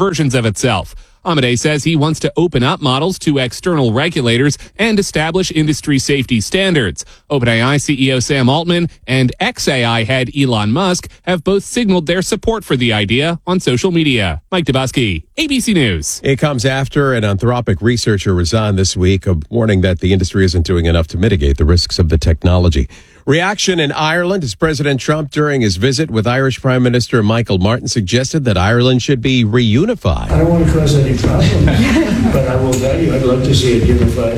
versions of itself. Amade says he wants to open up models to external regulators and establish industry safety standards. OpenAI CEO Sam Altman and xAI head Elon Musk have both signaled their support for the idea on social media. Mike Dubusky, ABC News. It comes after an Anthropic researcher resigned this week, warning that the industry isn't doing enough to mitigate the risks of the technology. Reaction in Ireland as President Trump, during his visit with Irish Prime Minister Michael Martin, suggested that Ireland should be reunified. I don't want to cause any problems, but I will tell you, I'd love to see it unified.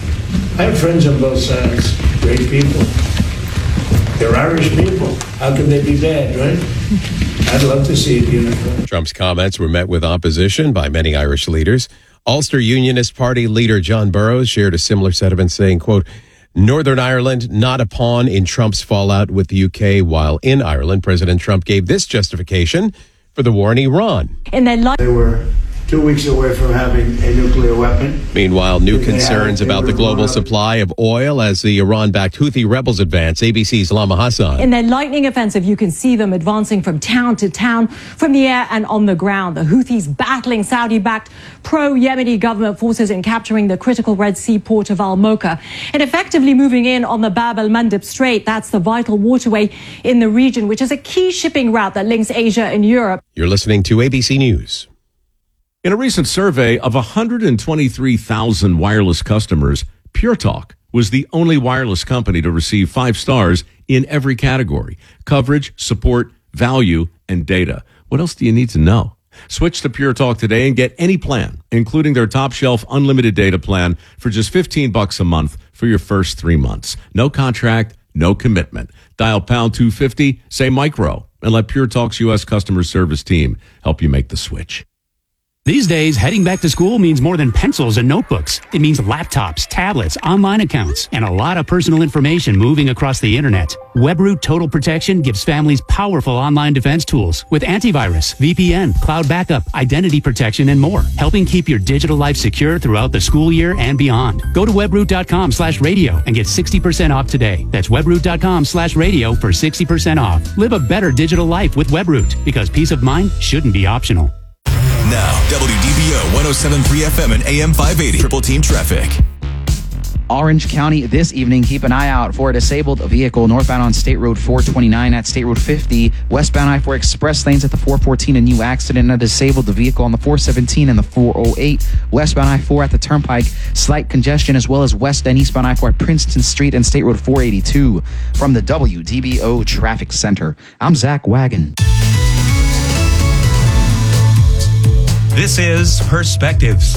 I have friends on both sides, great people. They're Irish people. How can they be bad, right? I'd love to see it unified. Trump's comments were met with opposition by many Irish leaders. Ulster Unionist Party leader John Burrows shared a similar sentiment, saying, quote, Northern Ireland not a pawn in Trump's fallout with the UK, while in Ireland, President Trump gave this justification for the war in Iran. They were 2 weeks away from having a nuclear weapon. Meanwhile, new concerns about the global supply of oil as the Iran-backed Houthi rebels advance. ABC's Lama Hassan. In their lightning offensive, you can see them advancing from town to town, from the air and on the ground. The Houthis battling Saudi-backed pro-Yemeni government forces in capturing the critical Red Sea port of Al-Mocha and effectively moving in on the Bab el-Mandeb Strait. That's the vital waterway in the region, which is a key shipping route that links Asia and Europe. You're listening to ABC News. In a recent survey of 123,000 wireless customers, Pure Talk was the only wireless company to receive 5 stars in every category: coverage, support, value, and data. What else do you need to know? Switch to Pure Talk today and get any plan, including their top shelf unlimited data plan, for just $15 a month for your first 3 months. No contract, no commitment. Dial pound 250, say micro, and let Pure Talk's U.S. customer service team help you make the switch. These days, heading back to school means more than pencils and notebooks. It means laptops, tablets, online accounts, and a lot of personal information moving across the internet. WebRoot Total Protection gives families powerful online defense tools with antivirus, VPN, cloud backup, identity protection, and more, helping keep your digital life secure throughout the school year and beyond. Go to webroot.com/radio and get 60% off today. That's webroot.com/radio for 60% off. Live a better digital life with WebRoot, because peace of mind shouldn't be optional. Now, WDBO 107.3 FM and AM 580. Triple Team Traffic. Orange County this evening. Keep an eye out for a disabled vehicle northbound on State Road 429 at State Road 50. Westbound I-4 express lanes at the 414. A new accident. A disabled vehicle on the 417 and the 408. Westbound I-4 at the Turnpike. Slight congestion, as well as west and eastbound I-4 at Princeton Street and State Road 482. From the WDBO Traffic Center, I'm Zach Wagon. This is Perspectives.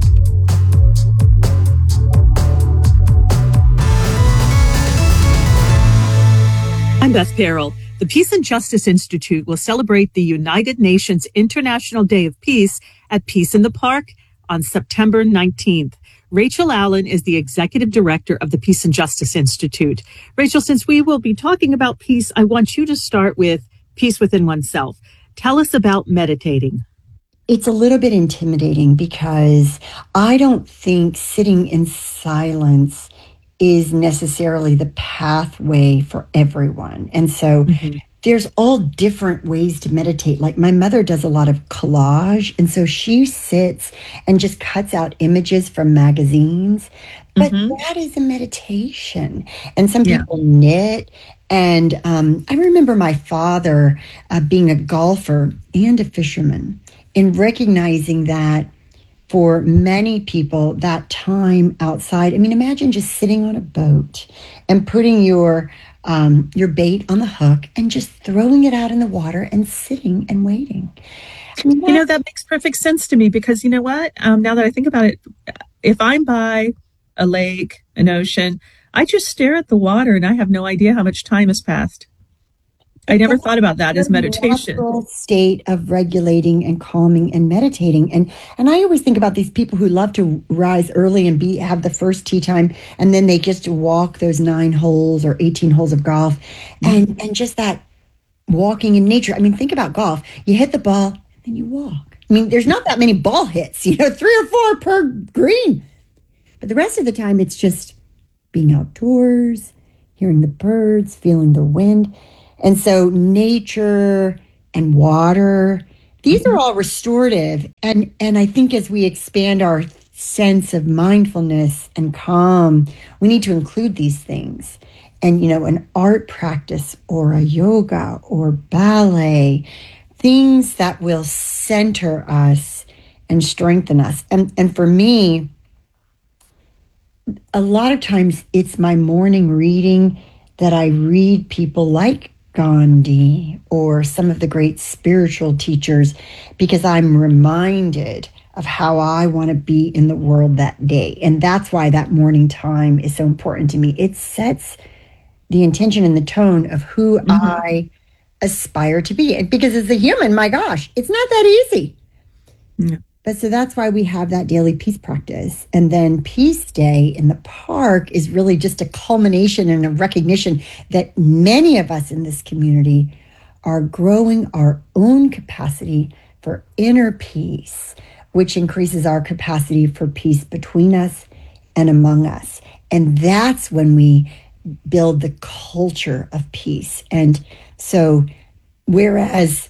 I'm Beth Carroll. The Peace and Justice Institute will celebrate the United Nations International Day of Peace at Peace in the Park on September 19th. Rachel Allen is the executive director of the Peace and Justice Institute. Rachel, since we will be talking about peace, I want you to start with peace within oneself. Tell us about meditating. It's a little bit intimidating because I don't think sitting in silence is necessarily the pathway for everyone. And so there's all different ways to meditate. Like my mother does a lot of collage. And so she sits and just cuts out images from magazines. But that is a meditation. And some people knit. And I remember my father being a golfer and a fisherman, and recognizing that for many people, that time outside, I mean, imagine just sitting on a boat and putting your bait on the hook and just throwing it out in the water and sitting and waiting. I mean, that makes perfect sense to me, because you know what? Now that I think about it, if I'm by a lake, an ocean, I just stare at the water and I have no idea how much time has passed. I never thought about that as meditation. Natural state of regulating and calming and meditating. And I always think about these people who love to rise early and have the first tee time, and then they just walk those 9 holes or 18 holes of golf, and just that walking in nature. I mean, think about golf. You hit the ball, and then you walk. I mean, there's not that many ball hits, 3 or 4 per green. But the rest of the time, it's just being outdoors, hearing the birds, feeling the wind. And so nature and water These are all restorative. And I think as we expand our sense of mindfulness and calm, we need to include these things. And, an art practice or a yoga or ballet, things that will center us and strengthen us. And for me, a lot of times it's my morning reading that I read people like Gandhi or some of the great spiritual teachers, because I'm reminded of how I want to be in the world that day. And that's why that morning time is so important to me. It sets the intention and the tone of who I aspire to be. And because as a human, my gosh, it's not that easy. Yeah. But so that's why we have that daily peace practice. And then Peace Day in the park is really just a culmination and a recognition that many of us in this community are growing our own capacity for inner peace, which increases our capacity for peace between us and among us. And that's when we build the culture of peace. And so whereas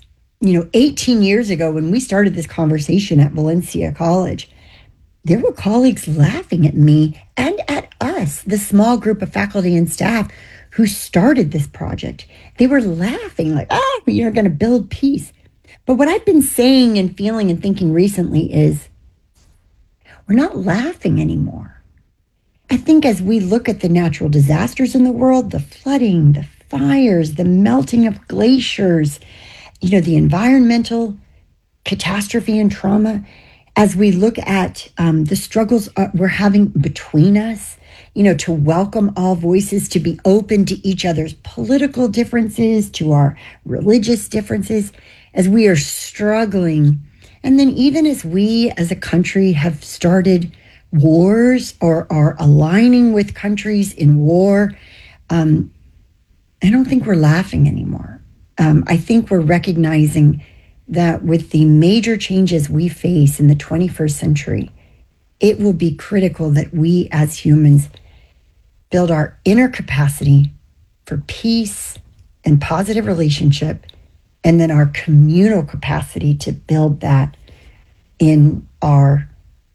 18 years ago, when we started this conversation at Valencia College, there were colleagues laughing at me and at us, the small group of faculty and staff who started this project. They were laughing like, you're going to build peace. But what I've been saying and feeling and thinking recently is we're not laughing anymore. I think as we look at the natural disasters in the world, the flooding, the fires, the melting of glaciers, the environmental catastrophe and trauma, as we look at the struggles we're having between us, to welcome all voices, to be open to each other's political differences, to our religious differences, as we are struggling. And then even as we as a country have started wars or are aligning with countries in war, I don't think we're laughing anymore. I think we're recognizing that with the major changes we face in the 21st century, it will be critical that we as humans build our inner capacity for peace and positive relationship, and then our communal capacity to build that in our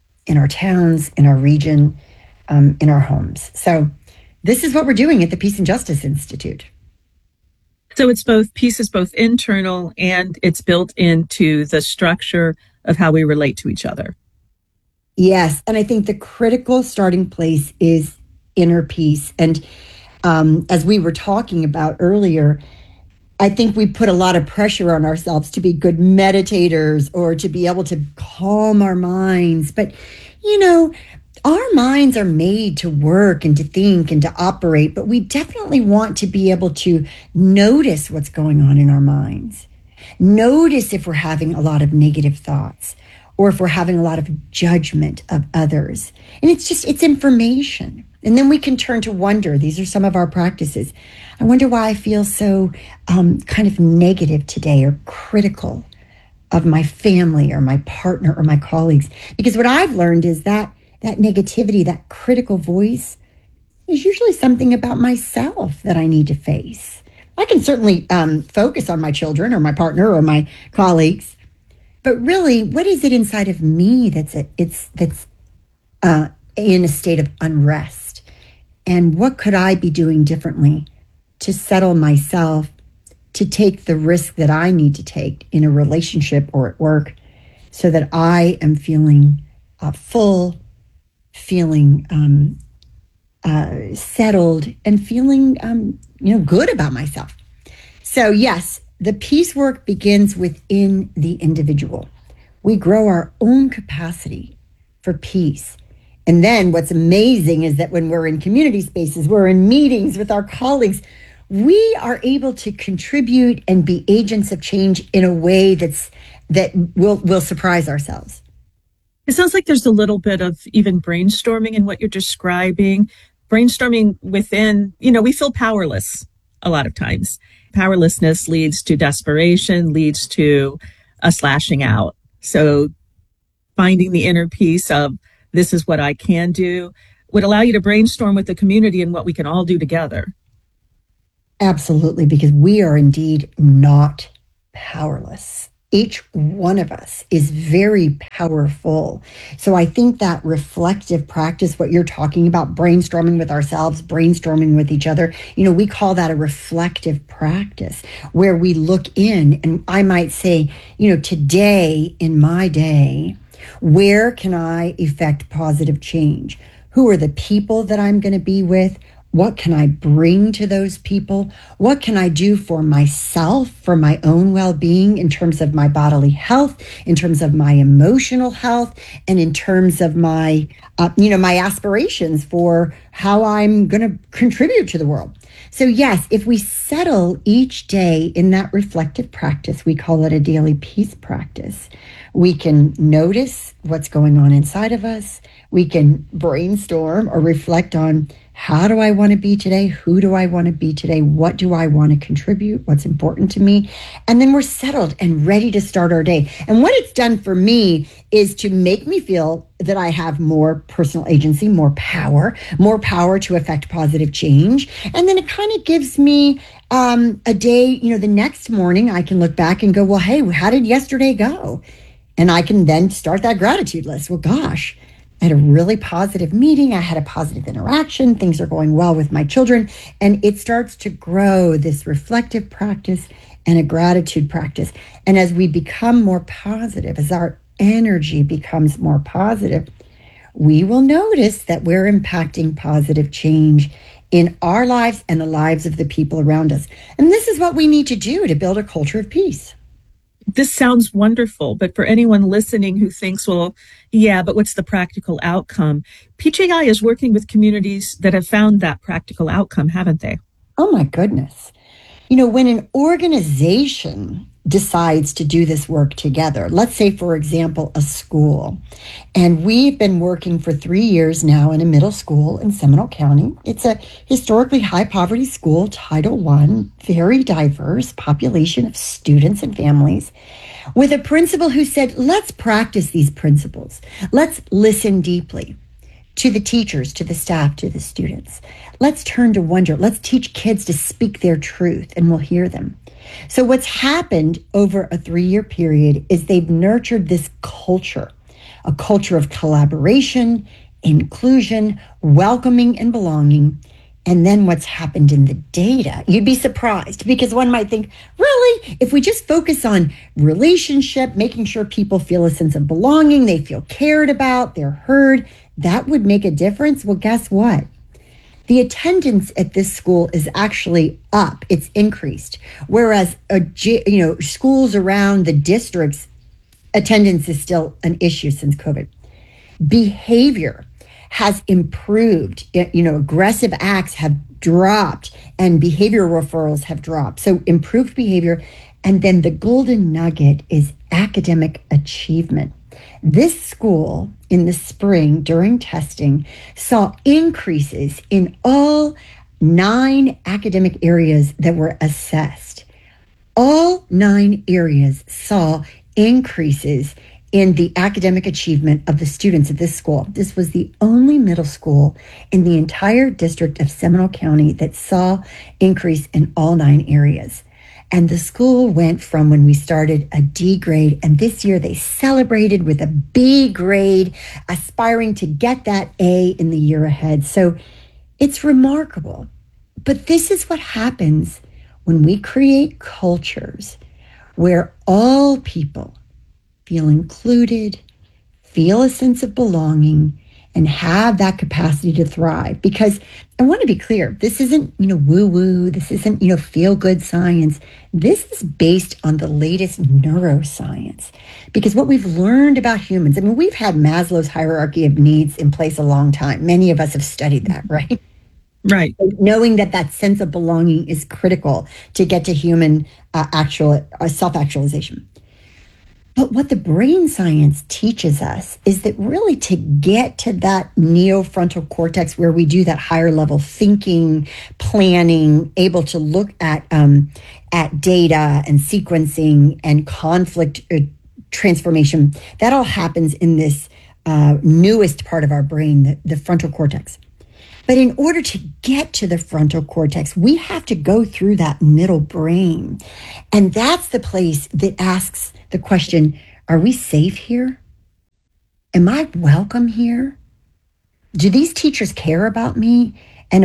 towns, in our region, in our homes. So this is what we're doing at the Peace and Justice Institute. So it's peace is both internal and it's built into the structure of how we relate to each other. Yes. And I think the critical starting place is inner peace. And as we were talking about earlier, I think we put a lot of pressure on ourselves to be good meditators or to be able to calm our minds. But, our minds are made to work and to think and to operate, but we definitely want to be able to notice what's going on in our minds. Notice if we're having a lot of negative thoughts or if we're having a lot of judgment of others. And it's information. And then we can turn to wonder. These are some of our practices. I wonder why I feel so kind of negative today or critical of my family or my partner or my colleagues. Because what I've learned is that negativity, that critical voice, is usually something about myself that I need to face. I can certainly focus on my children or my partner or my colleagues, but really, what is it inside of me that's in a state of unrest? And what could I be doing differently to settle myself, to take the risk that I need to take in a relationship or at work, so that I am feeling full, feeling settled, and feeling good about myself. So yes, the peace work begins within the individual. We grow our own capacity for peace. And then what's amazing is that when we're in community spaces, we're in meetings with our colleagues, we are able to contribute and be agents of change in a way that will surprise ourselves. It sounds like there's a little bit of even brainstorming in what you're describing. Brainstorming within, we feel powerless a lot of times. Powerlessness leads to desperation, leads to us lashing out. So finding the inner peace of this is what I can do would allow you to brainstorm with the community and what we can all do together. Absolutely, because we are indeed not powerless. Each one of us is very powerful. So I think that reflective practice, what you're talking about, brainstorming with ourselves, brainstorming with each other, we call that a reflective practice where we look in, and I might say, today in my day, where can I effect positive change? Who are the people that I'm going to be with? What can I bring to those people? What can I do for myself, for my own well-being in terms of my bodily health, in terms of my emotional health, and in terms of my, my aspirations for how I'm going to contribute to the world? So yes, if we settle each day in that reflective practice, we call it a daily peace practice. We can notice what's going on inside of us. We can brainstorm or reflect on, how do I want to be today? Who do I want to be today? What do I want to contribute? What's important to me? And then we're settled and ready to start our day. And what it's done for me is to make me feel that I have more personal agency, more power to affect positive change. And then it kind of gives me a day, the next morning I can look back and go, well, hey, how did yesterday go? And I can then start that gratitude list. Well, gosh, I had a really positive meeting. I had a positive interaction. Things are going well with my children. And it starts to grow, this reflective practice and a gratitude practice. And as we become more positive, as our energy becomes more positive, we will notice that we're impacting positive change in our lives and the lives of the people around us. And this is what we need to do to build a culture of peace. This sounds wonderful, but for anyone listening who thinks, well, yeah, but what's the practical outcome? PJI is working with communities that have found that practical outcome, haven't they? Oh, my goodness. When an organization decides to do this work together, let's say, for example, a school, and we've been working for 3 years now in a middle school in Seminole County. It's a historically high poverty school, Title I, very diverse population of students and families, with a principal who said, let's practice these principles. Let's listen deeply to the teachers, to the staff, to the students. Let's turn to wonder. Let's teach kids to speak their truth, and we'll hear them. So what's happened over a 3-year period is they've nurtured this culture, a culture of collaboration, inclusion, welcoming, and belonging. And then what's happened in the data, you'd be surprised, because one might think, really, if we just focus on relationship, making sure people feel a sense of belonging, they feel cared about, they're heard, that would make a difference. Well, guess what? The attendance at this school is actually up. It's increased. Whereas, schools around the districts, attendance is still an issue since COVID. Behavior has improved. Aggressive acts have dropped and behavior referrals have dropped. So improved behavior. And then the golden nugget is academic achievement. This school in the spring during testing saw increases in all 9 academic areas that were assessed. All 9 areas saw increases in the academic achievement of the students at this school. This was the only middle school in the entire district of Seminole County that saw increase in all 9 areas. And the school went from, when we started, a D grade, and this year they celebrated with a B grade, aspiring to get that A in the year ahead. So it's remarkable. But this is what happens when we create cultures where all people feel included, feel a sense of belonging, and have that capacity to thrive. Because I want to be clear, this isn't, woo-woo, this isn't, feel-good science. This is based on the latest neuroscience. Because what we've learned about humans, we've had Maslow's hierarchy of needs in place a long time. Many of us have studied that, right? Right. Knowing that sense of belonging is critical to get to human self-actualization. But what the brain science teaches us is that really to get to that neofrontal cortex where we do that higher level thinking, planning, able to look at data and sequencing and conflict transformation, that all happens in this newest part of our brain, the frontal cortex. But in order to get to the frontal cortex, we have to go through that middle brain. And that's the place that asks the question, are we safe here? Am I welcome here? Do these teachers care about me? And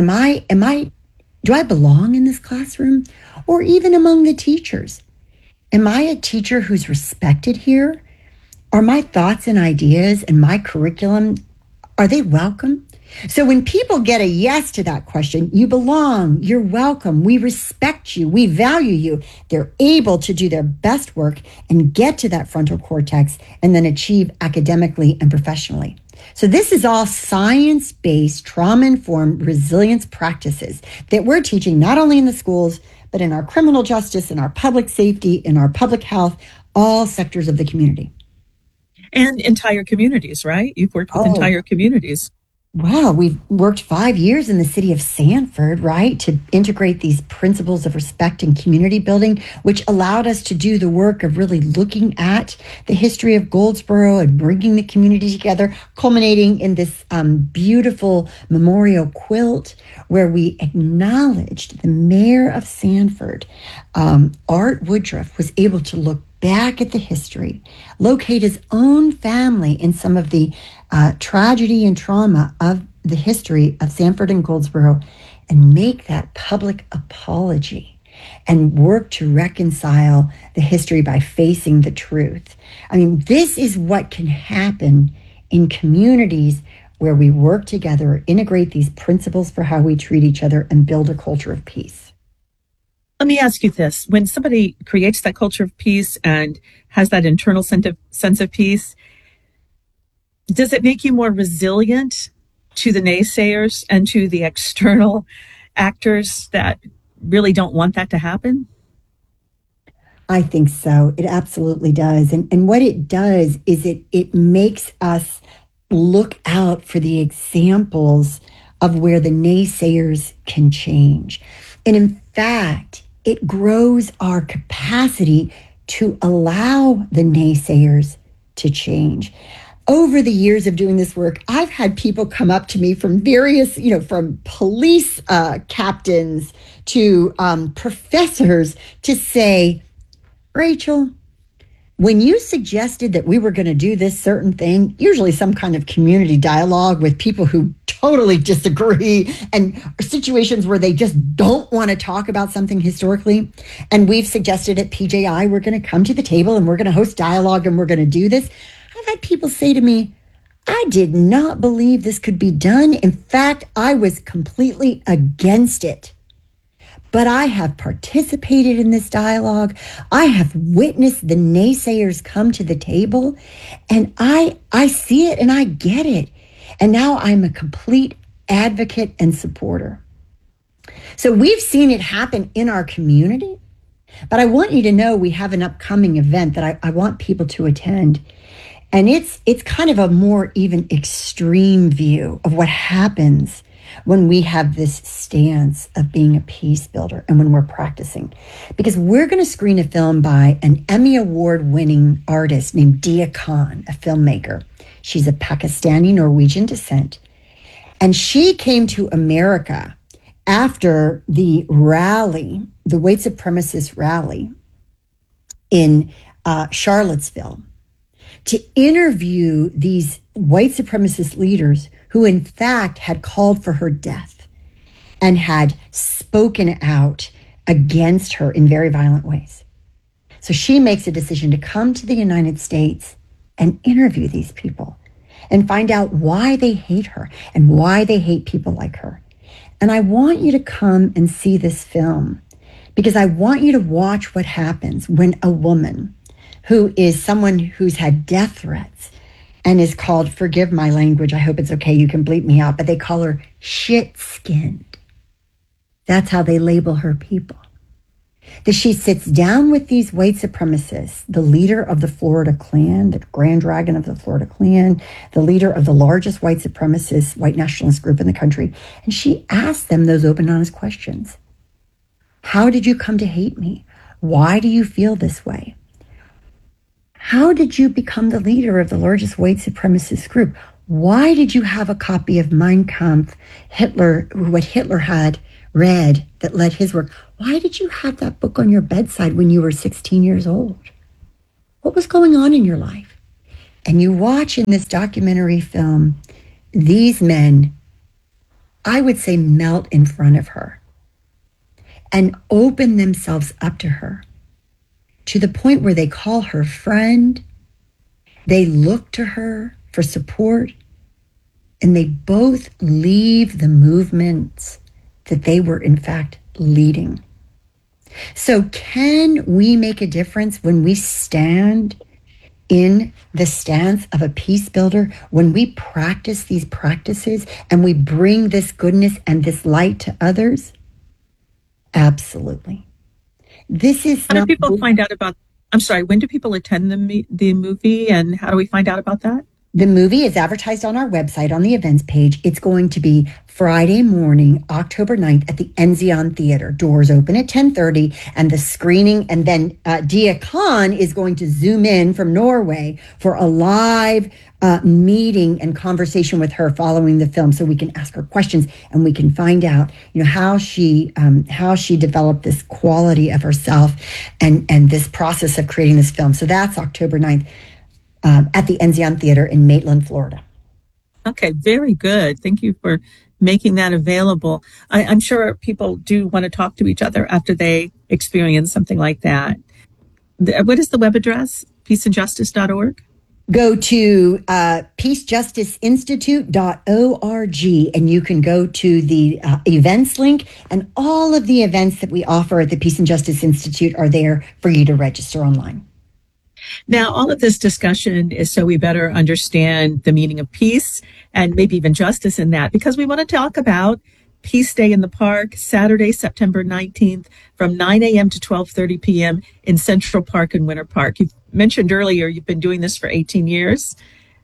do I belong in this classroom? Or even among the teachers? Am I a teacher who's respected here? Are my thoughts and ideas and my curriculum, are they welcome? So when people get a yes to that question, you belong, you're welcome, we respect you, we value you, they're able to do their best work and get to that frontal cortex and then achieve academically and professionally. So this is all science-based, trauma-informed resilience practices that we're teaching not only in the schools, but in our criminal justice, in our public safety, in our public health, all sectors of the community. And entire communities, right? You've worked with entire communities. Wow, we've worked 5 years in the city of Sanford, right, to integrate these principles of respect and community building, which allowed us to do the work of really looking at the history of Goldsboro and bringing the community together, culminating in this beautiful memorial quilt where we acknowledged the mayor of Sanford, Art Woodruff, was able to look back at the history, locate his own family in some of the tragedy and trauma of the history of Sanford and Goldsboro, and make that public apology and work to reconcile the history by facing the truth. I mean, this is what can happen in communities where we work together, integrate these principles for how we treat each other, and build a culture of peace. Let me ask you this. When somebody creates that culture of peace and has that internal sense of peace, does it make you more resilient to the naysayers and to the external actors that really don't want that to happen? I think so. It absolutely does. And what it does is it makes us look out for the examples of where the naysayers can change. And in fact, it grows our capacity to allow the naysayers to change. Over the years of doing this work, I've had people come up to me from various, from police captains to professors to say, Rachel, when you suggested that we were going to do this certain thing, usually some kind of community dialogue with people who totally disagree and situations where they just don't want to talk about something historically. And we've suggested at PJI, we're going to come to the table and we're going to host dialogue and we're going to do this. I've had people say to me, I did not believe this could be done. In fact, I was completely against it. But I have participated in this dialogue. I have witnessed the naysayers come to the table, and I see it and I get it. And now I'm a complete advocate and supporter. So we've seen it happen in our community, but I want you to know we have an upcoming event that I want people to attend. And it's kind of a more even extreme view of what happens when we have this stance of being a peace builder and when we're practicing. Because we're going to screen a film by an Emmy Award-winning artist named Dia Khan, a filmmaker. She's of Pakistani Norwegian descent. And she came to America after the rally, the white supremacist rally in Charlottesville, to interview these white supremacist leaders who in fact had called for her death and had spoken out against her in very violent ways. So she makes a decision to come to the United States and interview these people and find out why they hate her and why they hate people like her. And I want you to come and see this film because I want you to watch what happens when a woman who is someone who's had death threats and is called, forgive my language, I hope it's okay, you can bleep me out, but they call her shit-skinned. That's how they label her people. That she sits down with these white supremacists, the leader of the Florida Klan, the Grand Dragon of the Florida Klan, the leader of the largest white supremacist, white nationalist group in the country, and she asks them those open, honest questions. How did you come to hate me? Why do you feel this way? How did you become the leader of the largest white supremacist group? Why did you have a copy of Mein Kampf, what Hitler had read that led his work? Why did you have that book on your bedside when you were 16 years old? What was going on in your life? And you watch in this documentary film, these men, I would say, melt in front of her and open themselves up to her to the point where they call her friend. They look to her for support, and they both leave the movements that they were in fact leading. So can we make a difference when we stand in the stance of a peace builder, when we practice these practices and we bring this goodness and this light to others? Absolutely. This is How do people find out about, I'm sorry, when do people attend the movie, and how do we find out about that? The movie is advertised on our website on the events page. It's going to be Friday morning, October 9th at the Enzian Theater. Doors open at 10:30 and the screening. And then Dia Khan is going to zoom in from Norway for a live meeting and conversation with her following the film, so we can ask her questions and we can find out, how she developed this quality of herself and this process of creating this film. So that's October 9th. At the Enzian Theater in Maitland, Florida. Okay, very good. Thank you for making that available. I'm sure people do want to talk to each other after they experience something like that. What is the web address? peaceandjustice.org? Go to peacejusticeinstitute.org and you can go to the events link, and all of the events that we offer at the Peace and Justice Institute are there for you to register online. Now, all of this discussion is so we better understand the meaning of peace and maybe even justice in that, because we want to talk about Peace Day in the Park, Saturday, September 19th, from 9 a.m. to 12:30 p.m. in Central Park and Winter Park. You mentioned earlier you've been doing this for 18 years.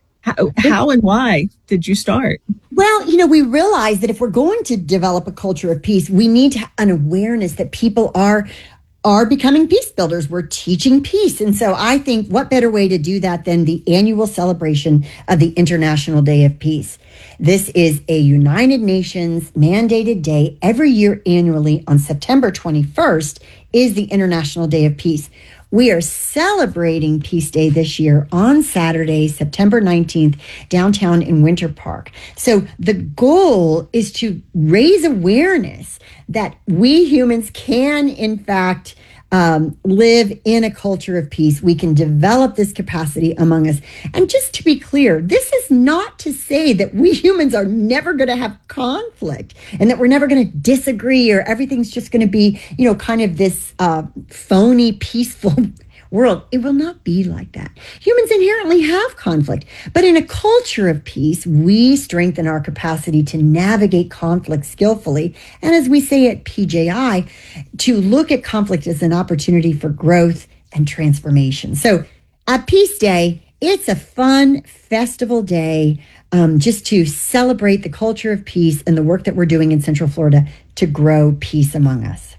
How and why did you start? Well, we realize that if we're going to develop a culture of peace, we need to have an awareness that people are becoming peace builders. We're teaching peace. And so I think what better way to do that than the annual celebration of the International Day of Peace. This is a United Nations mandated day every year annually on September 21st is the International Day of Peace. We are celebrating Peace Day this year on Saturday, September 19th, downtown in Winter Park. So the goal is to raise awareness that we humans can, in fact, live in a culture of peace. We can develop this capacity among us. And just to be clear, this is not to say that we humans are never going to have conflict and that we're never going to disagree or everything's just going to be, kind of this phony, peaceful world. It will not be like that. Humans inherently have conflict, but in a culture of peace, we strengthen our capacity to navigate conflict skillfully. And as we say at PJI, to look at conflict as an opportunity for growth and transformation. So at Peace Day, it's a fun festival day just to celebrate the culture of peace and the work that we're doing in Central Florida to grow peace among us.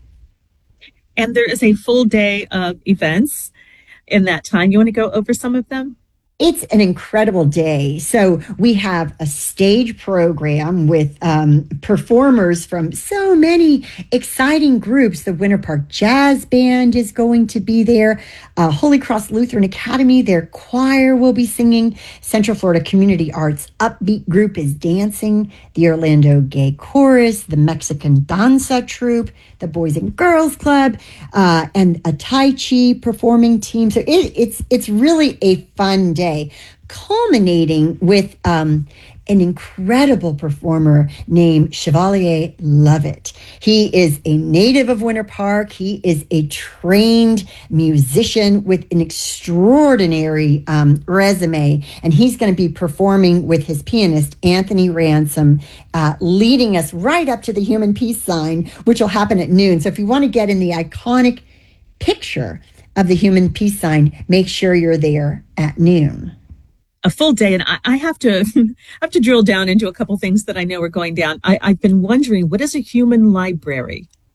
And there is a full day of events in that time. You want to go over some of them? It's an incredible day. So we have a stage program with performers from so many exciting groups. The Winter Park Jazz Band is going to be there. Holy Cross Lutheran Academy, their choir will be singing. Central Florida Community Arts Upbeat Group is dancing. The Orlando Gay Chorus, the Mexican Danza Troupe, the Boys and Girls Club, and a Tai Chi performing team. So it's really a fun day, culminating with an incredible performer named Chevalier Lovett. He is a native of Winter Park. He is a trained musician with an extraordinary resume, and he's going to be performing with his pianist, Anthony Ransom, leading us right up to the Human Peace Sign, which will happen at noon. So if you want to get in the iconic picture of the Human Peace Sign, make sure you're there at noon. A full day, and I have to drill down into a couple things that I know are going down. I've been wondering, what is a human library?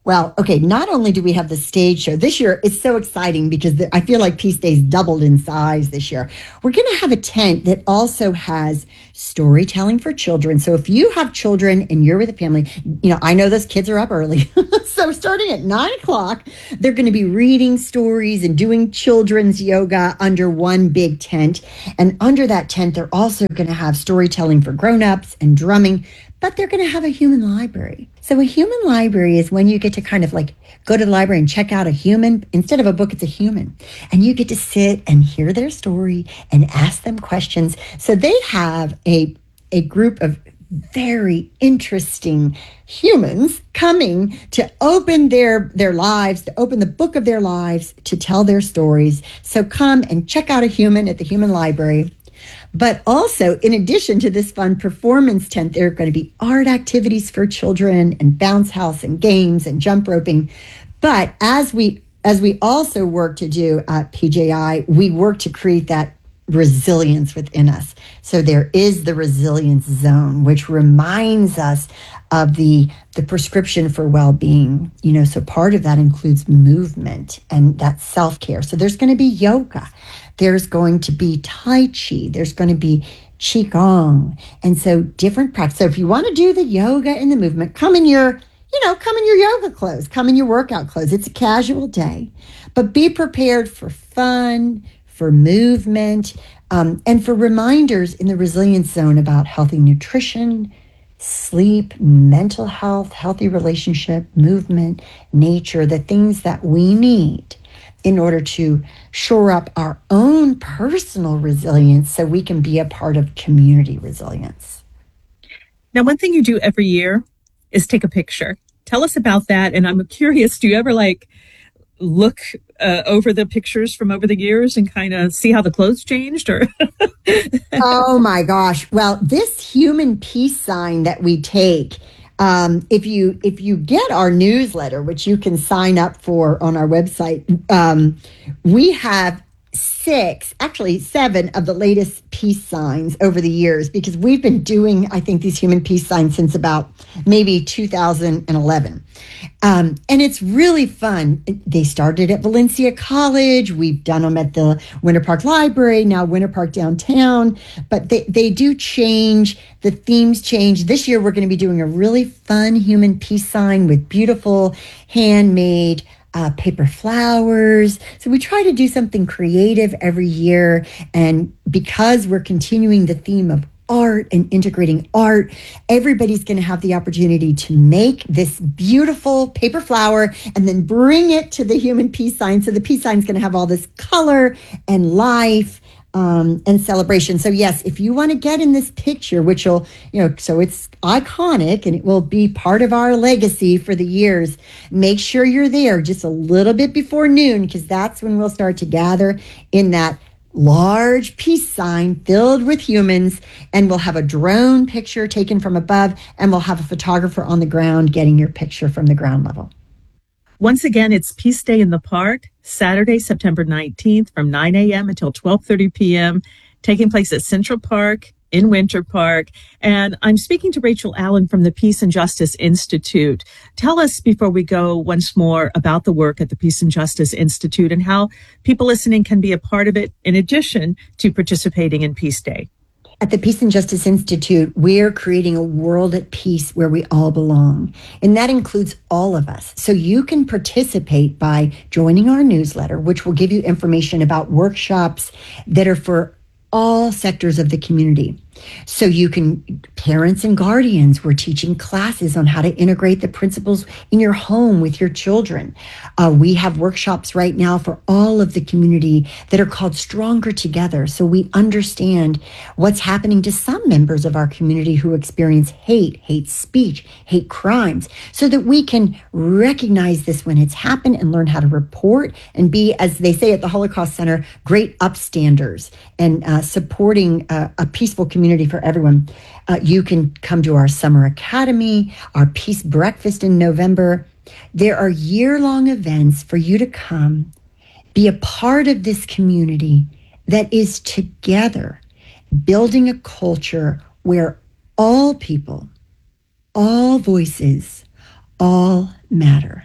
Well, okay, not only do we have the stage show, this year it's so exciting because I feel like Peace Day's doubled in size this year. We're going to have a tent that also has storytelling for children. So if you have children and you're with a family, I know those kids are up early. So starting at 9:00, they're going to be reading stories and doing children's yoga under one big tent. And under that tent, they're also going to have storytelling for grownups and drumming. But they're going to have a human library. So a human library is when you get to kind of like go to the library and check out a human. Instead of a book, it's a human. And you get to sit and hear their story and ask them questions. So they have a group of very interesting humans coming to open their lives, to open the book of their lives, to tell their stories. So come and check out a human at the Human Library. But also, in addition to this fun performance tent, there are going to be art activities for children and bounce house and games and jump roping. But as we also work to do at PJI, we work to create that resilience within us. So there is the resilience zone, which reminds us of the prescription for well-being. So part of that includes movement and that self-care. So there's going to be yoga. There's going to be Tai Chi. There's going to be Qigong. And so different practices. So if you want to do the yoga and the movement, come in your yoga clothes, come in your workout clothes. It's a casual day, but be prepared for fun, for movement, and for reminders in the resilience zone about healthy nutrition, sleep, mental health, healthy relationship, movement, nature, the things that we need in order to shore up our own personal resilience so we can be a part of community resilience. Now, one thing you do every year is take a picture. Tell us about that. And I'm curious, do you ever look over the pictures from over the years and kind of see how the clothes changed? Or Oh my gosh. Well, this human peace sign that we take, if you get our newsletter, which you can sign up for on our website, we have 7 of the latest peace signs over the years, because we've been doing, I think, these human peace signs since about maybe 2011. And it's really fun. They started at Valencia College. We've done them at the Winter Park Library, now Winter Park Downtown. But they do change. The themes change. This year, we're going to be doing a really fun human peace sign with beautiful handmade paper flowers. So we try to do something creative every year. And because we're continuing the theme of art and integrating art, everybody's going to have the opportunity to make this beautiful paper flower and then bring it to the human peace sign. So the peace sign is going to have all this color and life and celebration. So yes, if you want to get in this picture, which will, so it's iconic and it will be part of our legacy for the years, make sure you're there just a little bit before noon, because that's when we'll start to gather in that large peace sign filled with humans, and we'll have a drone picture taken from above, and we'll have a photographer on the ground getting your picture from the ground level. Once again, it's Peace Day in the Park, Saturday, September 19th from 9 a.m. until 12:30 p.m., taking place at Central Park in Winter Park. And I'm speaking to Rachel Allen from the Peace and Justice Institute. Tell us, before we go once more, about the work at the Peace and Justice Institute and how people listening can be a part of it in addition to participating in Peace Day. At the Peace and Justice Institute, we're creating a world at peace where we all belong. And that includes all of us. So you can participate by joining our newsletter, which will give you information about workshops that are for all sectors of the community. So you can, parents and guardians, we're teaching classes on how to integrate the principles in your home with your children. We have workshops right now for all of the community that are called Stronger Together. So we understand what's happening to some members of our community who experience hate speech, hate crimes, so that we can recognize this when it's happened and learn how to report and be, as they say at the Holocaust Center, great upstanders and supporting a peaceful community for everyone. You can come to our Summer Academy, our Peace Breakfast in November. There are year-long events for you to come, be a part of this community that is together, building a culture where all people, all voices, all matter.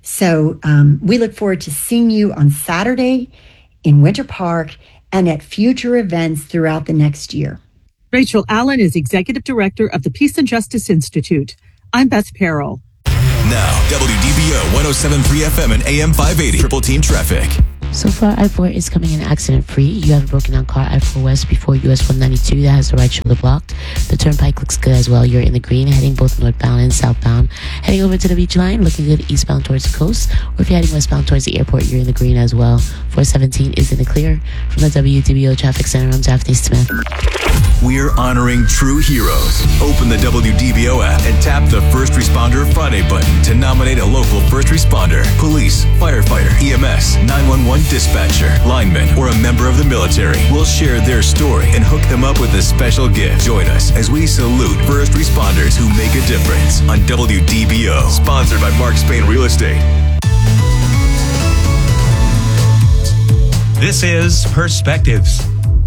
So we look forward to seeing you on Saturday in Winter Park and at future events throughout the next year. Rachel Allen is Executive Director of the Peace and Justice Institute. I'm Beth Perrell. Now, WDBO 107.3 FM and AM 580. Triple Team Traffic. So far, I-4 is coming in accident-free. You have a broken down car, I-4 West, before US 192 that has the right shoulder blocked. The turnpike looks good as well. You're in the green, heading both northbound and southbound. Heading over to the beach line, looking good eastbound towards the coast. Or if you're heading westbound towards the airport, you're in the green as well. 417 is in the clear. From the WDBO Traffic Center, I'm Daphne Smith. We're honoring true heroes. Open the WDBO app and tap the First Responder Friday button to nominate a local first responder, police, firefighter, EMS, 911 dispatcher, lineman, or a member of the military. We'll share their story and hook them up with a special gift. Join us as we salute first responders who make a difference on WDBO. Sponsored by Mark Spain Real Estate. This is Perspectives.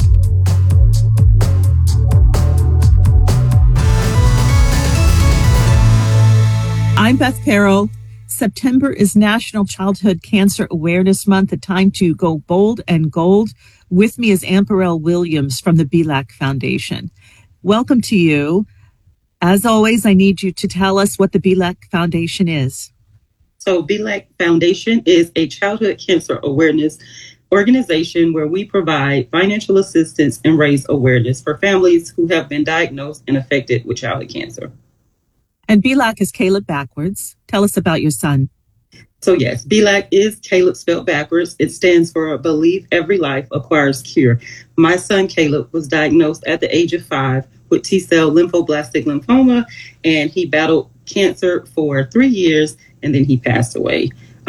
I'm Beth Perrell. September is National Childhood Cancer Awareness Month, a time to go bold and gold. With me is Amperelle Williams from the BLAC Foundation. Welcome to you. As always, I need you to tell us what the BLAC Foundation is. So BLAC Foundation is a childhood cancer awareness organization where we provide financial assistance and raise awareness for families who have been diagnosed and affected with childhood cancer. And BLAC is Caleb backwards. Tell us about your son. So yes, BLAC is Caleb spelled backwards. It stands for Believe Every Life Acquires Cure. My son Caleb was diagnosed at the age of 5 with T-cell lymphoblastic lymphoma, and he battled cancer for 3 years, and then he passed away.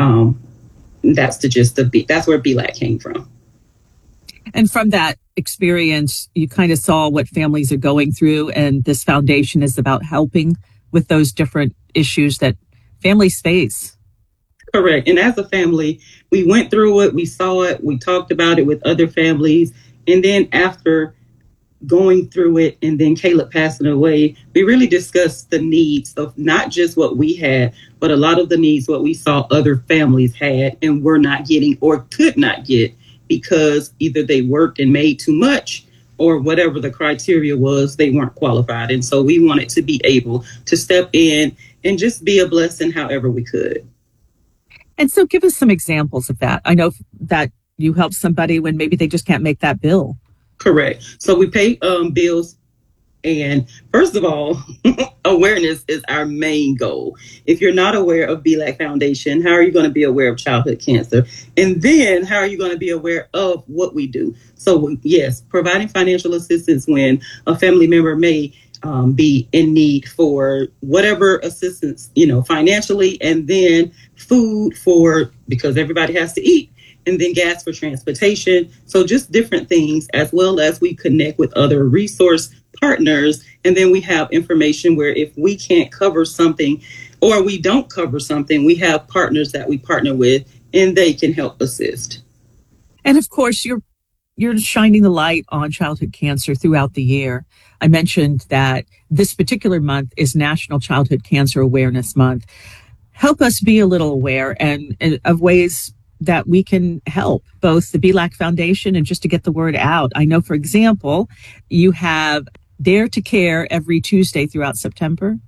That's the gist of that's where BLAC came from. And from that experience, you kind of saw what families are going through, and this foundation is about helping with those different issues that families face. Correct. And as a family, we went through it, we saw it, we talked about it with other families. And then after going through it and then Caleb passing away, we really discussed the needs of not just what we had, but a lot of the needs what we saw other families had and were not getting or could not get because either they worked and made too much or whatever the criteria was, they weren't qualified. And so we wanted to be able to step in and just be a blessing however we could. And so give us some examples of that. I know that you help somebody when maybe they just can't make that bill. Correct. So we pay bills. And first of all, awareness is our main goal. If you're not aware of BLAC Foundation, how are you going to be aware of childhood cancer? And then how are you going to be aware of what we do? So yes, providing financial assistance when a family member may be in need for whatever assistance, financially, and then food because everybody has to eat, and then gas for transportation. So just different things, as well as we connect with other resource partners. And then we have information where if we can't cover something or we don't cover something, we have partners that we partner with and they can help assist. And of course, you're shining the light on childhood cancer throughout the year. I mentioned that this particular month is National Childhood Cancer Awareness Month. Help us be a little aware and of ways that we can help both the BLAC Foundation and just to get the word out. I know, for example, you have Dare to Care every Tuesday throughout September.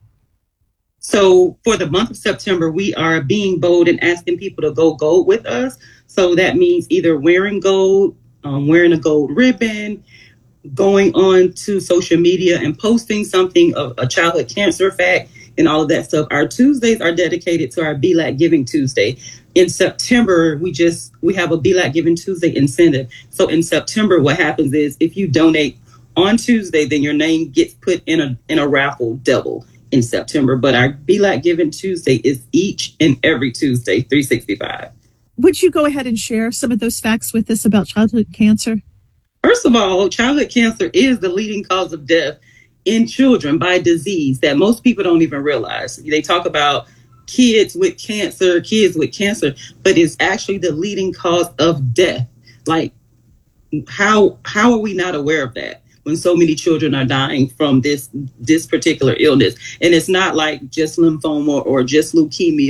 So for the month of September, we are being bold and asking people to go gold with us. So that means either wearing gold, wearing a gold ribbon, going on to social media and posting something of a childhood cancer fact and all of that stuff. Our Tuesdays are dedicated to our BLAC Giving Tuesday. In September, we have a BLAC Giving Tuesday incentive. So in September, what happens is if you donate on Tuesday, then your name gets put in a raffle double in September. But our BLAC Giving Tuesday is each and every Tuesday, 365. Would you go ahead and share some of those facts with us about childhood cancer? First of all, childhood cancer is the leading cause of death in children by disease that most people don't even realize. They talk about kids with cancer, but it's actually the leading cause of death. Like, how are we not aware of that when so many children are dying from this particular illness? And it's not like just lymphoma or just leukemia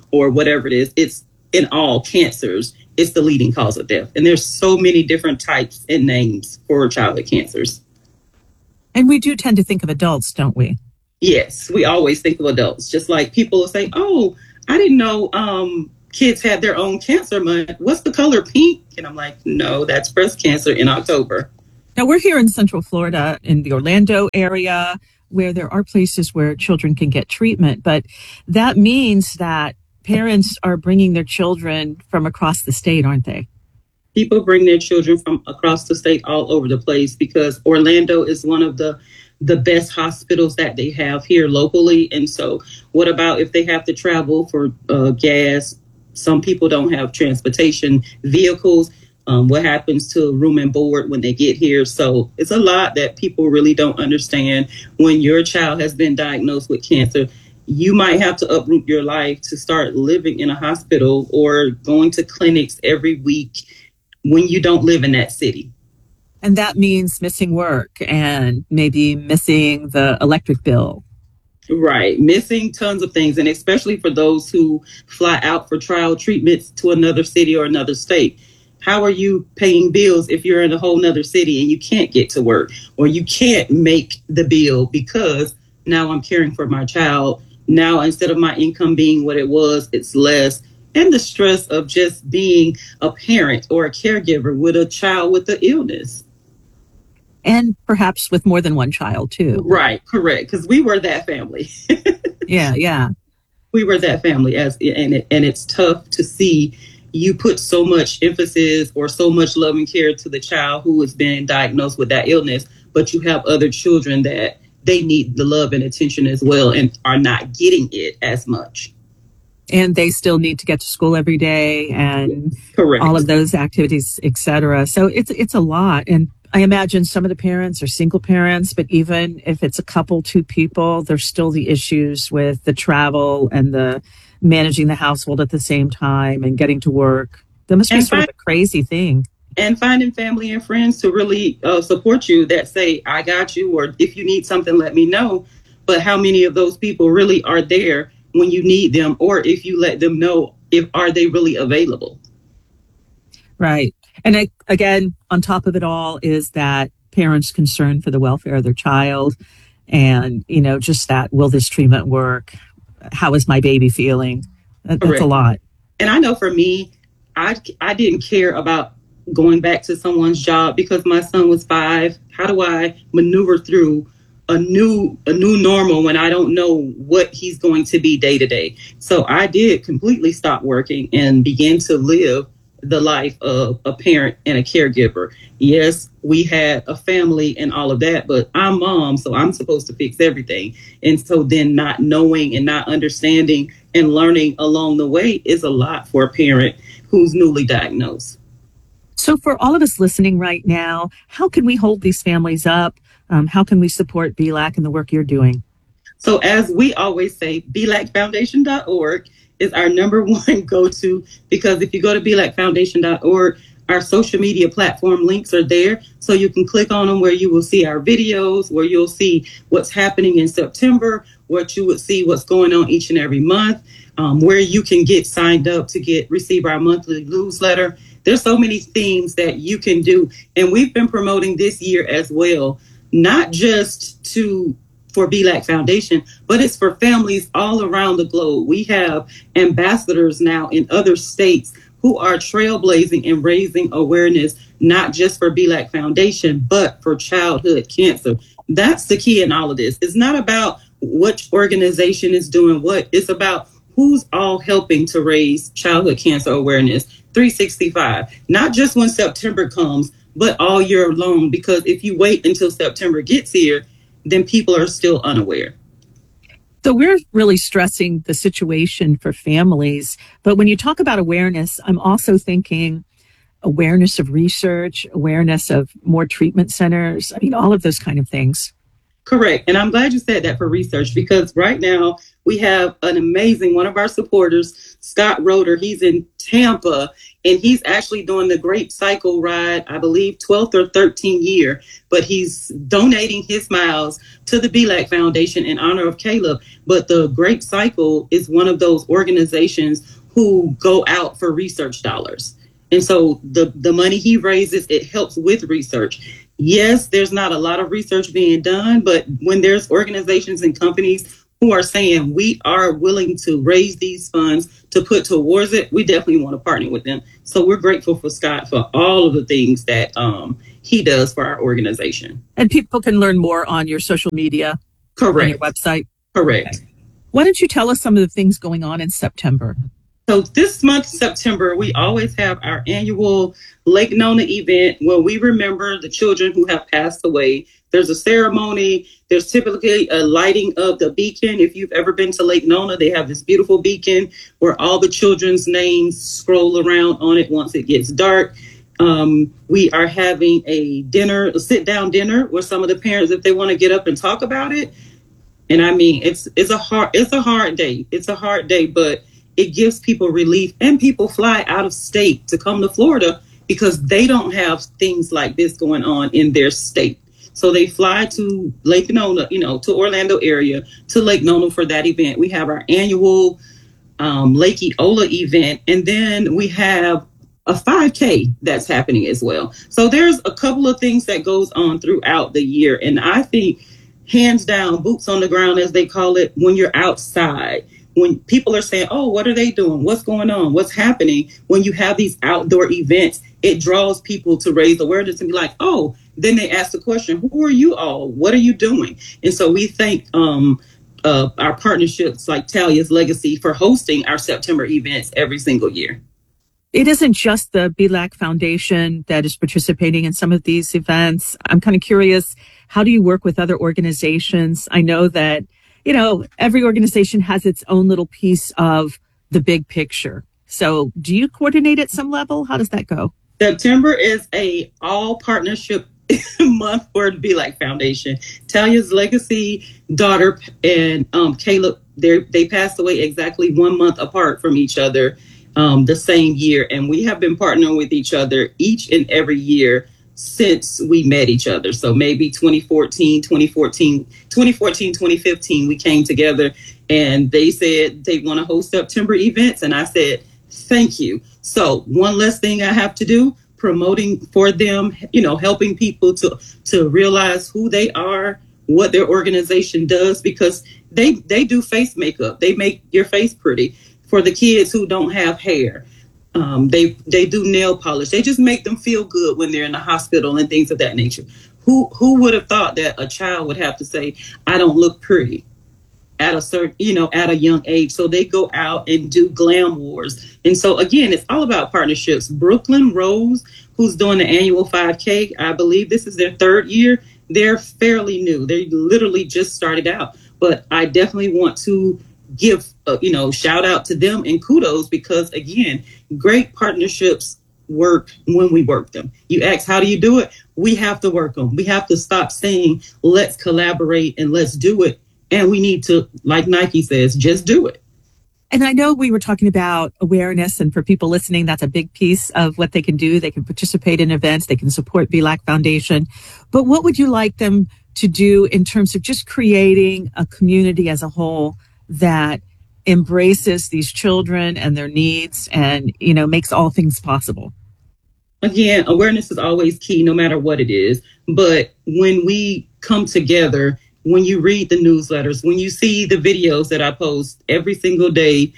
or whatever it is. It's in all cancers. It's the leading cause of death. And there's so many different types and names for childhood cancers. And we do tend to think of adults, don't we? Yes, we always think of adults. Just like people will say, oh, I didn't know kids had their own cancer month. What's the color pink? And I'm like, no, that's breast cancer in October. Now, we're here in Central Florida in the Orlando area where there are places where children can get treatment. But that means that parents are bringing their children from across the state, aren't they? People bring their children from across the state all over the place because Orlando is one of the best hospitals that they have here locally. And so what about if they have to travel for gas? Some people don't have transportation vehicles. What happens to room and board when they get here? So it's a lot that people really don't understand. When your child has been diagnosed with cancer, you might have to uproot your life to start living in a hospital or going to clinics every week when you don't live in that city. And that means missing work and maybe missing the electric bill. Right. Missing tons of things. And especially for those who fly out for trial treatments to another city or another state. How are you paying bills if you're in a whole nother city and you can't get to work or you can't make the bill because now I'm caring for my child. Now, instead of my income being what it was, it's less. And the stress of just being a parent or a caregiver with a child with the illness. And perhaps with more than one child, too. Right. Correct. Because we were that family. Yeah. We were that family. And it's tough to see you put so much emphasis or so much love and care to the child who has been diagnosed with that illness, but you have other children that they need the love and attention as well and are not getting it as much. And they still need to get to school every day and Correct. All of those activities, et cetera. So it's a lot. And I imagine some of the parents are single parents, but even if it's a couple, two people, there's still the issues with the travel and the managing the household at the same time and getting to work. That must be sort of a crazy thing. And finding family and friends to really support you that say, I got you, or if you need something, let me know. But how many of those people really are there when you need them, or if you let them know, are they really available? Right. And again, on top of it all is that parents' concern for the welfare of their child and, just that, will this treatment work? How is my baby feeling? That's a lot. And I know for me, I didn't care about going back to someone's job because my son was 5. How do I maneuver through a new normal when I don't know what he's going to be day to day? So I did completely stop working and began to live the life of a parent and a caregiver. Yes, we had a family and all of that, but I'm mom, so I'm supposed to fix everything. And so then not knowing and not understanding and learning along the way is a lot for a parent who's newly diagnosed. So for all of us listening right now, how can we hold these families up? How can we support BLAC and the work you're doing? So as we always say, BLACfoundation.org is our number one go-to, because if you go to BLACfoundation.org, our social media platform links are there. So you can click on them where you will see our videos, where you'll see what's happening in September, what you would see what's going on each and every month, where you can get signed up to receive our monthly newsletter. There's so many things that you can do. And we've been promoting this year as well, not just for BLAC Foundation, but it's for families all around the globe. We have ambassadors now in other states who are trailblazing and raising awareness, not just for BLAC Foundation, but for childhood cancer. That's the key in all of this. It's not about which organization is doing what. It's about who's all helping to raise childhood cancer awareness 365, not just when September comes, but all year long. Because if you wait until September gets here, then people are still unaware. So we're really stressing the situation for families. But when you talk about awareness, I'm also thinking awareness of research, awareness of more treatment centers. I mean, all of those kind of things. Correct. And I'm glad you said that for research, because right now we have an amazing one of our supporters, Scott Roeder. He's in Tampa. And he's actually doing the Grape Cycle ride, I believe 12th or 13th year, but he's donating his miles to the BLAC Foundation in honor of Caleb. But the Grape Cycle is one of those organizations who go out for research dollars. And so the money he raises, it helps with research. Yes, there's not a lot of research being done, but when there's organizations and companies who are saying we are willing to raise these funds to put towards it, we definitely want to partner with them. So we're grateful for Scott for all of the things that he does for our organization. And people can learn more on your social media. Correct. On your website. Correct. Okay. Why don't you tell us some of the things going on in September? So this month, September, we always have our annual Lake Nona event where we remember the children who have passed away. There's a ceremony. There's typically a lighting of the beacon. If you've ever been to Lake Nona, they have this beautiful beacon where all the children's names scroll around on it once it gets dark. We are having a sit-down dinner with some of the parents if they want to get up and talk about it. And I mean, it's a hard day. It's a hard day, but it gives people relief, and people fly out of state to come to Florida because they don't have things like this going on in their state. So they fly to Lake Nona, to Orlando area, to Lake Nona for that event. We have our annual Lake Eola event, and then we have a 5K that's happening as well. So there's a couple of things that goes on throughout the year. And I think hands down, boots on the ground, as they call it, when you're outside, when people are saying, oh, what are they doing? What's going on? What's happening? When you have these outdoor events, it draws people to raise awareness and be like, oh, then they ask the question, who are you all? What are you doing? And so we thank our partnerships like Talia's Legacy for hosting our September events every single year. It isn't just the BLAC Foundation that is participating in some of these events. I'm kind of curious, how do you work with other organizations? I know that every organization has its own little piece of the big picture. So do you coordinate at some level? How does that go? September is a all partnership month for the BLAC Foundation. Talia's Legacy daughter and Caleb, they passed away exactly 1 month apart from each other the same year. And we have been partnering with each other each and every year since we met each other. So maybe 2014, 2015, we came together and they said they want to host September events. And I said, thank you. So one less thing I have to do, promoting for them, helping people to realize who they are, what their organization does, because they do face makeup. They make your face pretty. For the kids who don't have hair, they do nail polish. They just make them feel good when they're in the hospital and things of that nature. Who would have thought that a child would have to say, I don't look pretty at a certain, at a young age? So they go out and do glam wars. And so again, it's all about partnerships. Brooklyn Rose, who's doing the annual 5K, I believe this is their 3rd year. They're fairly new. They literally just started out, but I definitely want to give shout out to them and kudos, because again, great partnerships work when we work them. You ask, how do you do it? We have to work them. We have to stop saying, let's collaborate and let's do it. And we need to, like Nike says, just do it. And I know we were talking about awareness, and for people listening, that's a big piece of what they can do. They can participate in events. They can support BLAC Foundation. But what would you like them to do in terms of just creating a community as a whole that embraces these children and their needs and, makes all things possible? Again, awareness is always key, no matter what it is. But when we come together, when you read the newsletters, when you see the videos that I post every single day,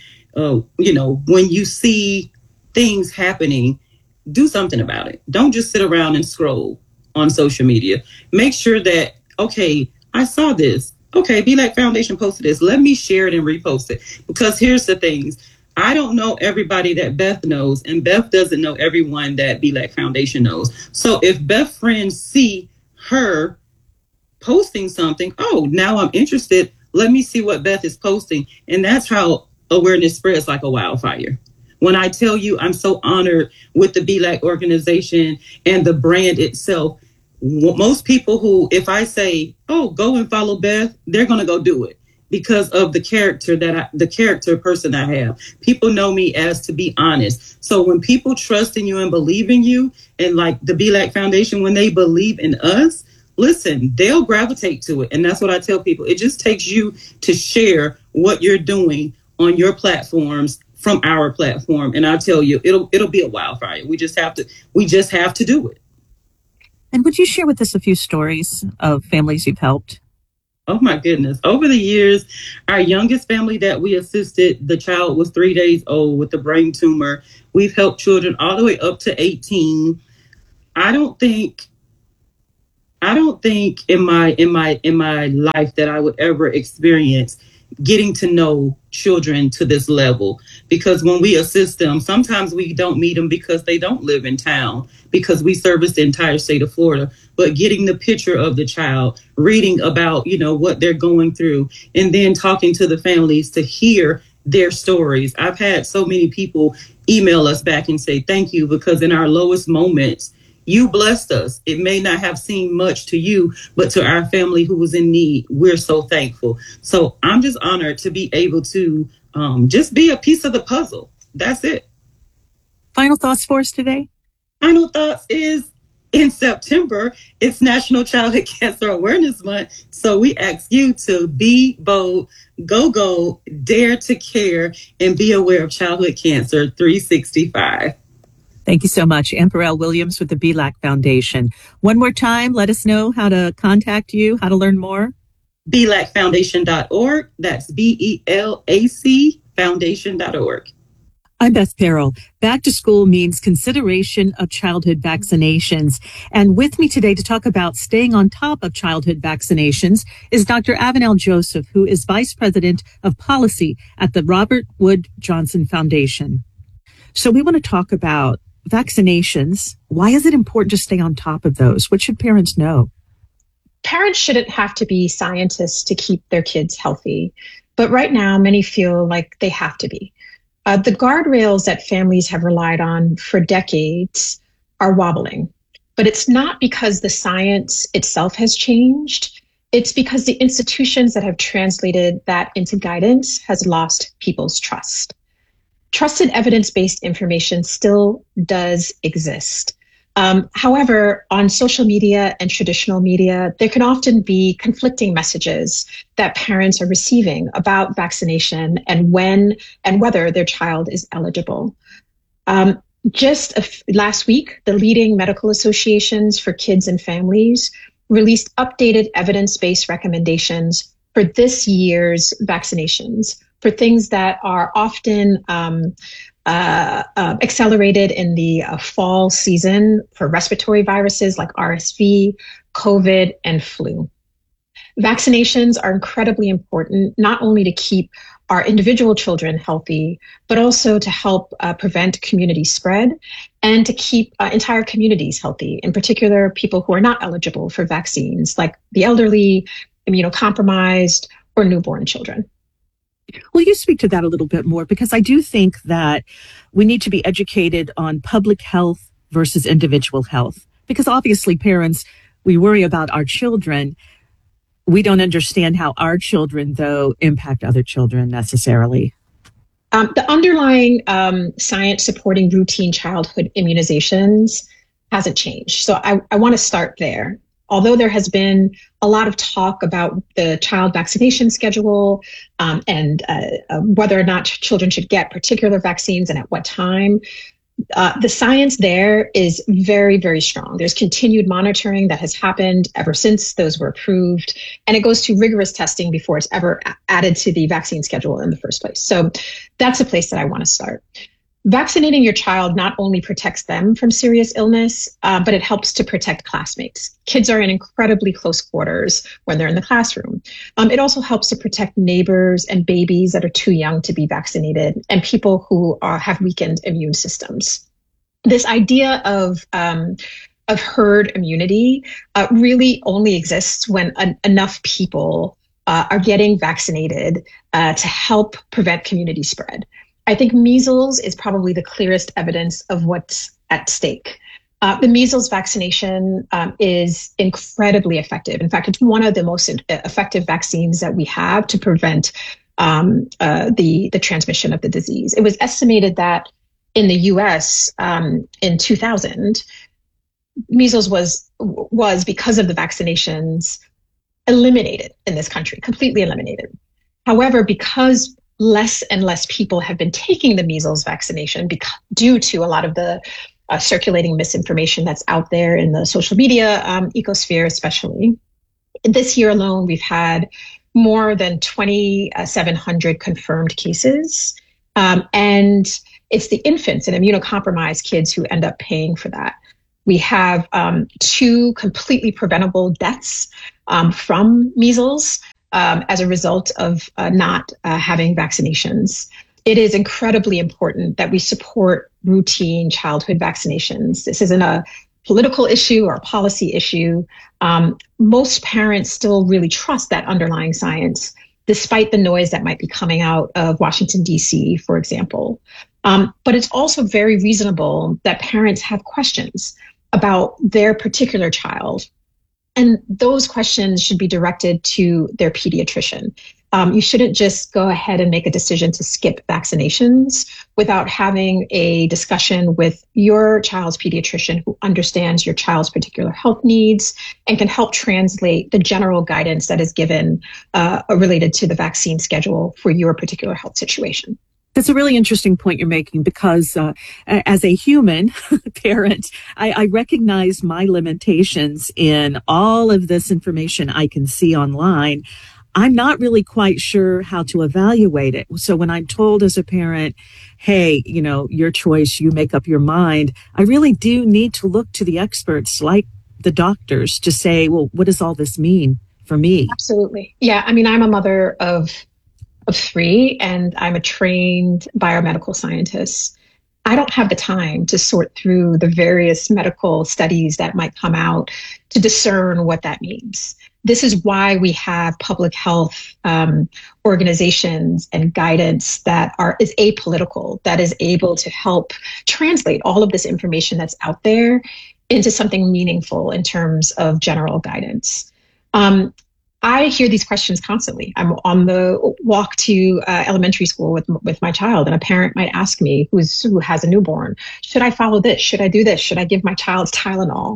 when you see things happening, do something about it. Don't just sit around and scroll on social media. Make sure that, okay, I saw this. Okay, BLAC Foundation posted this. Let me share it and repost it. Because here's the things. I don't know everybody that Beth knows, and Beth doesn't know everyone that BLAC Foundation knows. So if Beth friends see her posting something, oh, now I'm interested. Let me see what Beth is posting. And that's how awareness spreads like a wildfire. When I tell you I'm so honored with the BLAC organization and the brand itself, most people who, if I say, oh, go and follow Beth, they're going to go do it. because of the character person I have. People know me as to be honest. So when people trust in you and believe in you, and like the BLAC Foundation, when they believe in us, listen, they'll gravitate to it. And that's what I tell people. It just takes you to share what you're doing on your platforms from our platform. And I'll tell you, it'll be a wildfire. We just have to do it. And would you share with us a few stories of families you've helped? Oh my goodness. Over the years, our youngest family that we assisted, the child was 3 days old with a brain tumor. We've helped children all the way up to 18. I don't think in my life that I would ever experience getting to know children to this level, because when we assist them, sometimes we don't meet them because they don't live in town, because we service the entire state of Florida. But getting the picture of the child, reading about, what they're going through, and then talking to the families to hear their stories. I've had so many people email us back and say, thank you, because in our lowest moments, you blessed us. It may not have seemed much to you, but to our family who was in need, we're so thankful. So I'm just honored to be able to just be a piece of the puzzle. That's it. Final thoughts for us today? Final thoughts is, in September, it's National Childhood Cancer Awareness Month. So we ask you to be bold, go, dare to care, and be aware of childhood cancer 365. Thank you so much. Ann Perel Williams with the BLAC Foundation. One more time, let us know how to contact you, how to learn more. BLACfoundation.org. That's BELAC foundation.org. I'm Beth Perel. Back to school means consideration of childhood vaccinations. And with me today to talk about staying on top of childhood vaccinations is Dr. Avenel Joseph, who is Vice President of Policy at the Robert Wood Johnson Foundation. So we want to talk about vaccinations. Why is it important to stay on top of those? What should parents know? Parents shouldn't have to be scientists to keep their kids healthy. But right now, many feel like they have to be. The guardrails that families have relied on for decades are wobbling. But it's not because the science itself has changed. It's because the institutions that have translated that into guidance has lost people's trust. Trusted evidence-based information still does exist. However, on social media and traditional media, there can often be conflicting messages that parents are receiving about vaccination and when and whether their child is eligible. Last week, the leading medical associations for kids and families released updated evidence-based recommendations for this year's vaccinations for things that are often accelerated in the fall season for respiratory viruses like RSV, COVID, and flu. Vaccinations are incredibly important, not only to keep our individual children healthy, but also to help prevent community spread and to keep entire communities healthy, in particular people who are not eligible for vaccines, like the elderly, immunocompromised, or newborn children. Will you speak to that a little bit more? Because I do think that we need to be educated on public health versus individual health. Because obviously parents, we worry about our children. We don't understand how our children, though, impact other children necessarily. The underlying science supporting routine childhood immunizations hasn't changed. So I want to start there. Although there has been a lot of talk about the child vaccination schedule and whether or not children should get particular vaccines and at what time, the science there is very, very strong. There's continued monitoring that has happened ever since those were approved, and it goes to rigorous testing before it's ever added to the vaccine schedule in the first place. So that's a place that I want to start. Vaccinating your child not only protects them from serious illness, but it helps to protect classmates. Kids are in incredibly close quarters when they're in the classroom. It also helps to protect neighbors and babies that are too young to be vaccinated and people who have weakened immune systems. This idea of herd immunity really only exists when enough people are getting vaccinated to help prevent community spread. I think measles is probably the clearest evidence of what's at stake. The measles vaccination is incredibly effective. In fact, it's one of the most effective vaccines that we have to prevent the transmission of the disease. It was estimated that in the U.S. In 2000, measles was because of the vaccinations eliminated in this country, completely eliminated. However, because less and less people have been taking the measles vaccination due to a lot of the circulating misinformation that's out there in the social media ecosphere, especially. This year alone, we've had more than 2,700 confirmed cases. And it's the infants and immunocompromised kids who end up paying for that. We have 2 completely preventable deaths from measles as a result of not having vaccinations. It is incredibly important that we support routine childhood vaccinations. This isn't a political issue or a policy issue. Most parents still really trust that underlying science, despite the noise that might be coming out of Washington, D.C., for example. But it's also very reasonable that parents have questions about their particular child. And those questions should be directed to their pediatrician. You shouldn't just go ahead and make a decision to skip vaccinations without having a discussion with your child's pediatrician who understands your child's particular health needs and can help translate the general guidance that is given related to the vaccine schedule for your particular health situation. That's a really interesting point you're making because as a human parent, I recognize my limitations in all of this information I can see online. I'm not really quite sure how to evaluate it. So when I'm told as a parent, hey, your choice, you make up your mind, I really do need to look to the experts like the doctors to say, well, what does all this mean for me? Absolutely. Yeah. I'm a mother of 3 and I'm a trained biomedical scientist. I don't have the time to sort through the various medical studies that might come out to discern what that means. This is why we have public health organizations and guidance that is apolitical, that is able to help translate all of this information that's out there into something meaningful in terms of general guidance. I hear these questions constantly. I'm on the walk to elementary school with my child, and a parent might ask me who has a newborn, should I follow this? Should I do this? Should I give my child Tylenol?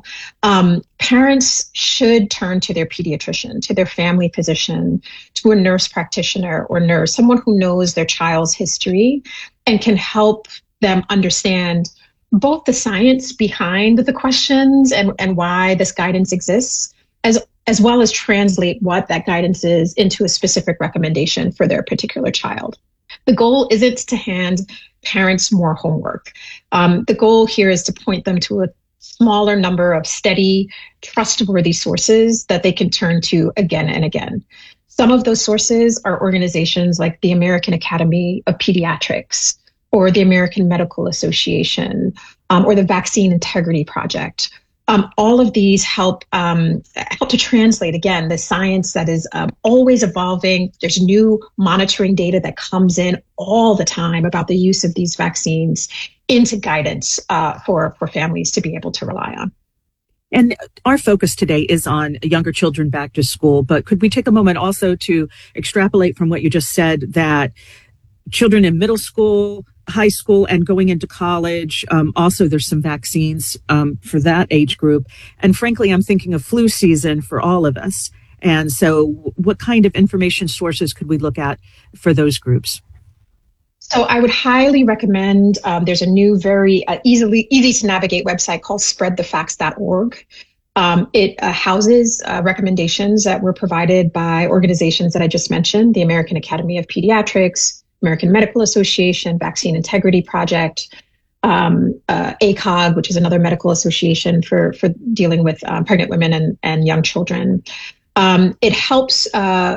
Parents should turn to their pediatrician, to their family physician, to a nurse practitioner or nurse, someone who knows their child's history and can help them understand both the science behind the questions and why this guidance exists, as well as translate what that guidance is into a specific recommendation for their particular child. The goal isn't to hand parents more homework. The goal here is to point them to a smaller number of steady, trustworthy sources that they can turn to again and again. Some of those sources are organizations like the American Academy of Pediatrics or the American Medical Association or the Vaccine Integrity Project. All of these help to translate, again, the science that is always evolving. There's new monitoring data that comes in all the time about the use of these vaccines into guidance for families to be able to rely on. And our focus today is on younger children back to school, but could we take a moment also to extrapolate from what you just said that children in middle school, high school, and going into college, also there's some vaccines for that age group. And frankly, I'm thinking of flu season for all of us. And so what kind of information sources could we look at for those groups? So I would highly recommend, there's a new, very easy to navigate website called spreadthefacts.org. It houses recommendations that were provided by organizations that I just mentioned, the American Academy of Pediatrics, American Medical Association, Vaccine Integrity Project, ACOG, which is another medical association for dealing with pregnant women and young children. It helps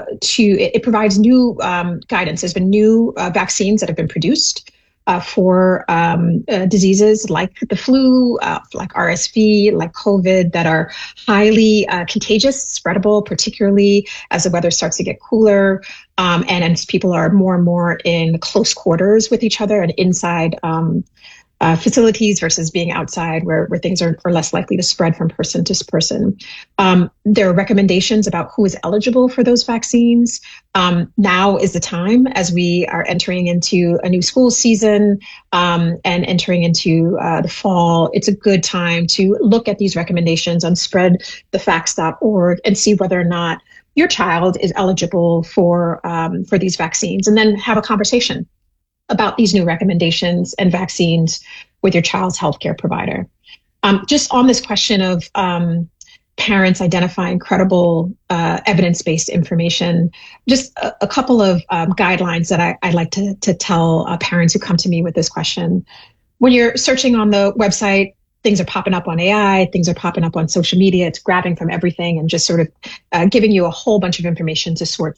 it provides new guidance. There's been new vaccines that have been produced for diseases like the flu, like RSV, like COVID, that are highly contagious, spreadable, particularly as the weather starts to get cooler, and as people are more and more in close quarters with each other and inside facilities versus being outside where things are less likely to spread from person to person. There are recommendations about who is eligible for those vaccines. Now is the time, as we are entering into a new school season and entering into the fall. It's a good time to look at these recommendations on spreadthefacts.org and see whether or not your child is eligible for these vaccines, and then have a conversation about these new recommendations and vaccines with your child's healthcare provider. Just on this question of parents identifying credible evidence-based information, just a couple of guidelines that I'd like to tell parents who come to me with this question. When you're searching on the website, things are popping up on AI, things are popping up on social media. It's grabbing from everything and just sort of giving you a whole bunch of information to sort